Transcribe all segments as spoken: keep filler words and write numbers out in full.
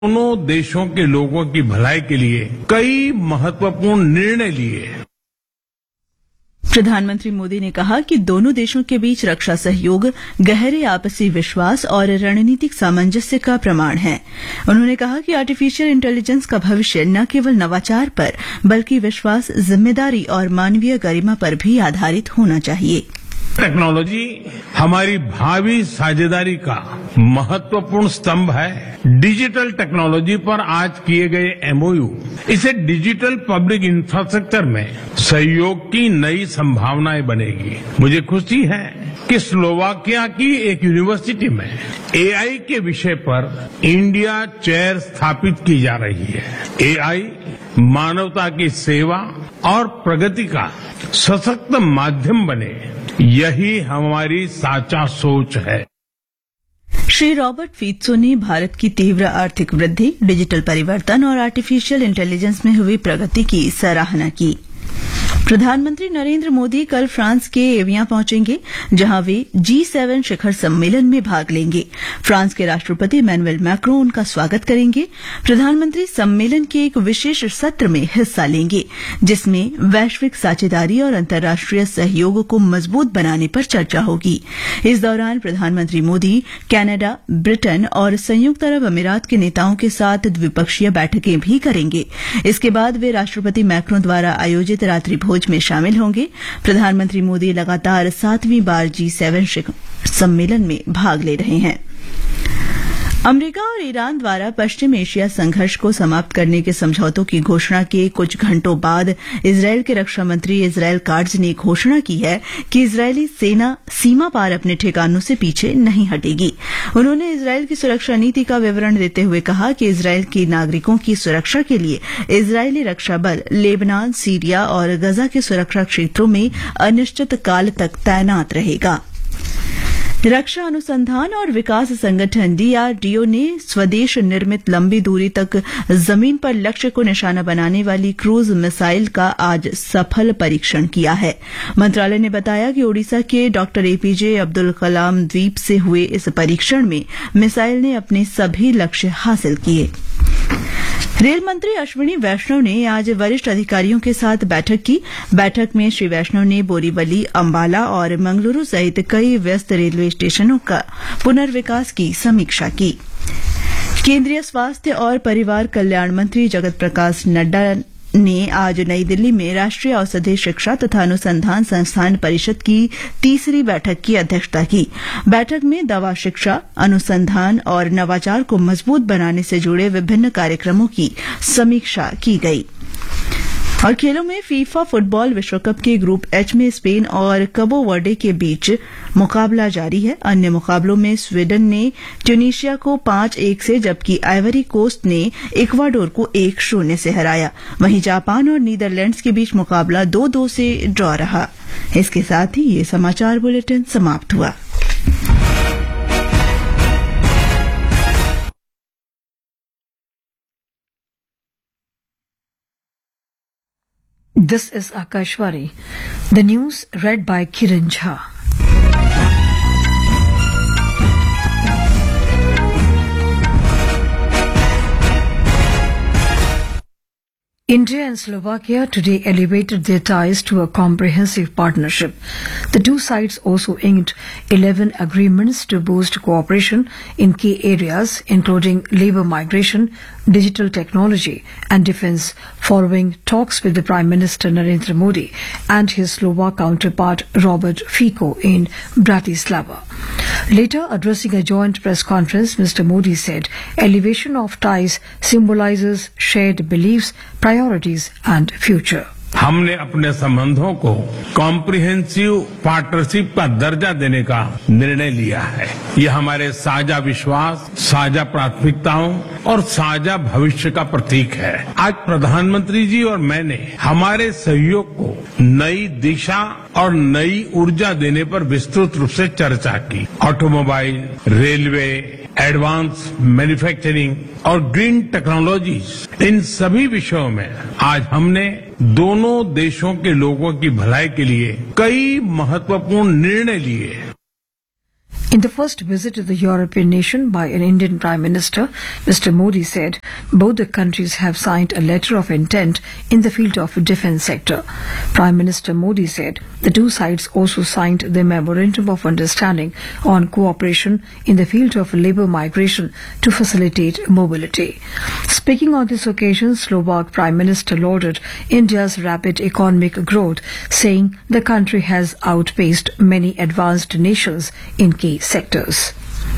दोनों देशों के लोगों की भलाई के लिए कई महत्वपूर्ण निर्णय लिए। प्रधानमंत्री मोदी ने कहा कि दोनों देशों के बीच रक्षा सहयोग गहरे आपसी विश्वास और रणनीतिक सामंजस्य का प्रमाण है। उन्होंने कहा कि आर्टिफिशियल इंटेलिजेंस का भविष्य न केवल नवाचार पर बल्कि विश्वास, जिम्मेदारी और मानवीय गरिमा पर भी आधारित होना चाहिए। टेक्नोलॉजी हमारी भावी साझेदारी का महत्वपूर्ण स्तंभ है। डिजिटल टेक्नोलॉजी पर आज किए गए एमओयू इसे डिजिटल पब्लिक इंफ्रास्ट्रक्चर में सहयोग की नई संभावनाएं बनेगी। मुझे खुशी है कि स्लोवाकिया की एक यूनिवर्सिटी में एआई के विषय पर इंडिया चेयर स्थापित की जा रही है। एआई मानवता की सेवा और प्रगति का सशक्त माध्यम बने, यही हमारी साचा सोच है। श्री रॉबर्ट फीत्सो ने भारत की तीव्र आर्थिक वृद्धि, डिजिटल परिवर्तन और आर्टिफिशियल इंटेलिजेंस में हुई प्रगति की सराहना की। प्रधानमंत्री नरेंद्र मोदी कल फ्रांस के एवियां पहुंचेंगे, जहां वे जी सेवन शिखर सम्मेलन में भाग लेंगे। फ्रांस के राष्ट्रपति इमैनुअल मैक्रों उनका स्वागत करेंगे। प्रधानमंत्री सम्मेलन के एक विशेष सत्र में हिस्सा लेंगे, जिसमें वैश्विक साझेदारी और अंतर्राष्ट्रीय सहयोग को मजबूत बनाने पर चर्चा होगी। इस दौरान प्रधानमंत्री मोदी कनाडा, ब्रिटेन और संयुक्त अरब अमीरात के नेताओं के साथ द्विपक्षीय बैठकें भी करेंगे। इसके बाद वे राष्ट्रपति मैक्रों द्वारा आयोजित रात्रि भोज में शामिल होंगे। प्रधानमंत्री मोदी लगातार सातवीं बार जी सेवन शिखर सम्मेलन में भाग ले रहे हैं। अमेरिका और ईरान द्वारा पश्चिम एशिया संघर्ष को समाप्त करने के समझौतों की घोषणा के कुछ घंटों बाद इजरायल के रक्षा मंत्री इजराइल काट्ज ने घोषणा की है कि इजरायली सेना सीमा पार अपने ठिकानों से पीछे नहीं हटेगी। उन्होंने इजरायल की सुरक्षा नीति का विवरण देते हुए कहा कि इजरायल के नागरिकों की सुरक्षा के लिए इजरायली रक्षा बल लेबनान, सीरिया और गजा के सुरक्षा क्षेत्रों में अनिश्चित काल तक तैनात रहेगा। रक्षा अनुसंधान और विकास संगठन डीआरडीओ ने स्वदेश निर्मित लंबी दूरी तक जमीन पर लक्ष्य को निशाना बनाने वाली क्रूज मिसाइल का आज सफल परीक्षण किया है। मंत्रालय ने बताया कि ओडिशा के डॉक्टर एपीजे अब्दुल कलाम द्वीप से हुए इस परीक्षण में मिसाइल ने अपने सभी लक्ष्य हासिल किए। रेल मंत्री अश्विनी वैष्णव ने आज वरिष्ठ अधिकारियों के साथ बैठक की। बैठक में श्री वैष्णव ने बोरीवली, अंबाला और मंगलुरु सहित कई व्यस्त रेलवे स्टेशनों का पुनर्विकास की समीक्षा की। केंद्रीय स्वास्थ्य और परिवार कल्याण मंत्री जगत प्रकाश नड्डा ने आज नई दिल्ली में राष्ट्रीय औषधि शिक्षा तथा अनुसंधान संस्थान परिषद की तीसरी बैठक की अध्यक्षता की। बैठक में दवा शिक्षा, अनुसंधान और नवाचार को मजबूत बनाने से जुड़े विभिन्न कार्यक्रमों की समीक्षा की गई। और खेलों में फीफा फुटबॉल विश्व कप के ग्रुप एच में स्पेन और कबो वर्डे के बीच मुकाबला जारी है। अन्य मुकाबलों में स्वीडन ने ट्यूनीशिया को पांच एक से, जबकि आइवरी कोस्ट ने इक्वाडोर को एक शून्य से हराया। वहीं जापान और नीदरलैंड्स के बीच मुकाबला दो दो से ड्रॉ रहा। इसके साथ ही ये समाचार बुलेटिन समाप्त हुआ। This is Akashvani. The news read by Kiran Jha. India and Slovakia today elevated their ties to a comprehensive partnership. The two sides also inked eleven agreements to boost cooperation in key areas, including labour migration, digital technology and defence, following talks with the Prime Minister Narendra Modi and his Slovak counterpart Robert Fico in Bratislava. Later, addressing a joint press conference, Mister Modi said elevation of ties symbolizes shared beliefs, priorities and future. हमने अपने संबंधों को comprehensive partnership का दर्जा देने का निर्णय लिया है। ये हमारे साझा विश्वास, साझा प्राथमिकताओं और साझा भविष्य का प्रतीक है। आज प्रधानमंत्री जी और मैंने हमारे सहयोग को नई दिशा और नई ऊर्जा देने पर विस्तृत रूप से चर्चा की। ऑटोमोबाइल, रेलवे, एडवांस मैन्युफैक्चरिंग और ग्रीन टेक्नोलॉजीज, इन सभी विषयों में आज हमने दोनों देशों के लोगों की भलाई के लिए कई महत्वपूर्ण निर्णय लिए। In the first visit to the European nation by an Indian Prime Minister, Mister Modi said both the countries have signed a letter of intent in the field of defence sector. Prime Minister Modi said the two sides also signed the Memorandum of Understanding on cooperation in the field of labour migration to facilitate mobility. Speaking on this occasion, Slovak Prime Minister lauded India's rapid economic growth, saying the country has outpaced many advanced nations in key sectors.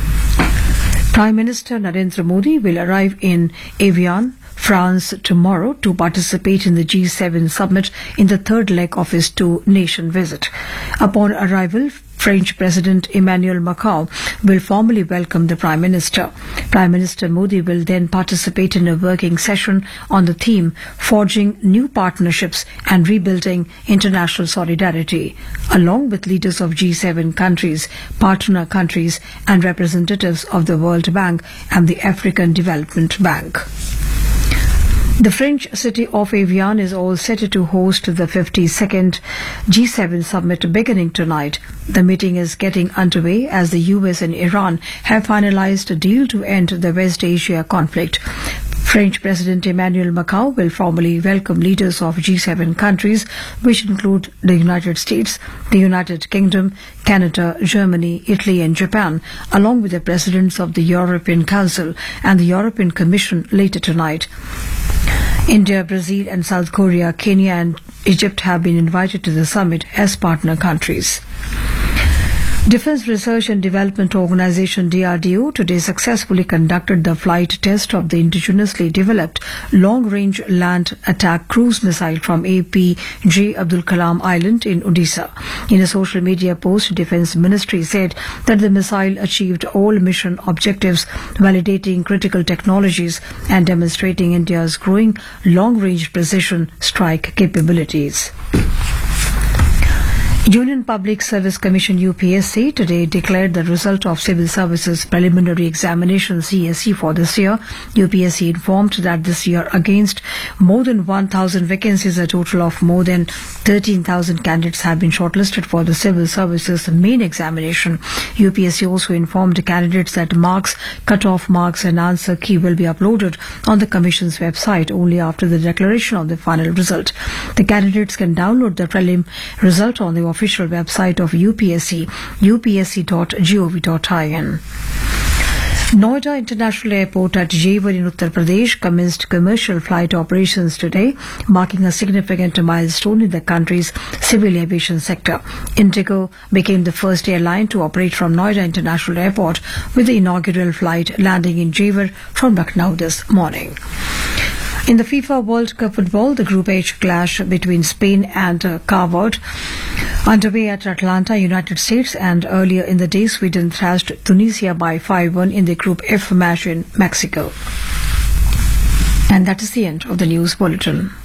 Prime Minister Narendra Modi will arrive in Evian, France tomorrow to participate in the G seven summit in the third leg of his two-nation visit. Upon arrival, French President Emmanuel Macron will formally welcome the Prime Minister. Prime Minister Modi will then participate in a working session on the theme Forging New Partnerships and Rebuilding International Solidarity, along with leaders of G seven countries, partner countries and representatives of the World Bank and the African Development Bank. The French city of Evian is all set to host the fifty-second G seven summit beginning tonight. The meeting is getting underway as the U S and Iran have finalized a deal to end the West Asia conflict. French President Emmanuel Macron will formally welcome leaders of G seven countries, which include the United States, the United Kingdom, Canada, Germany, Italy and Japan, along with the presidents of the European Council and the European Commission later tonight. India, Brazil and South Korea, Kenya and Egypt have been invited to the summit as partner countries. Defence Research and Development Organization D R D O today successfully conducted the flight test of the indigenously developed long-range land attack cruise missile from A P J Abdul Kalam Island in Odisha. In a social media post, Defence Ministry said that the missile achieved all mission objectives, validating critical technologies and demonstrating India's growing long-range precision strike capabilities. Union Public Service Commission U P S C today declared the result of Civil Services Preliminary Examination C S E for this year. U P S C informed that this year, against more than one thousand vacancies, a total of more than thirteen thousand candidates have been shortlisted for the Civil Services main examination. U P S C also informed candidates that marks, cut-off marks and answer key will be uploaded on the Commission's website only after the declaration of the final result. The candidates can download the prelim result on the official website of U P S C, u p s c dot gov dot in. Noida International Airport at Jewar in Uttar Pradesh commenced commercial flight operations today, marking a significant milestone in the country's civil aviation sector. Indigo became the first airline to operate from Noida International Airport, with the inaugural flight landing in Jewar from Lucknow this morning. In the FIFA World Cup football, the Group H clash between Spain and uh, Cape Verde underway at Atlanta, United States, and earlier in the day, Sweden thrashed Tunisia by five one in the Group F match in Mexico. And that is the end of the news bulletin.